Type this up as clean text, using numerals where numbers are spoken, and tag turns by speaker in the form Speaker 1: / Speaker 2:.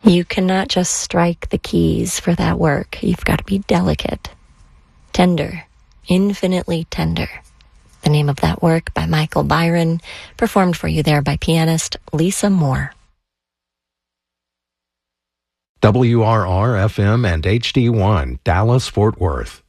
Speaker 1: You cannot just strike the keys for that work. You've got to be delicate, tender, infinitely tender. The name of that work by Michael Byron, performed for you there by pianist Lisa Moore.
Speaker 2: WRR-FM and HD1, Dallas, Fort Worth.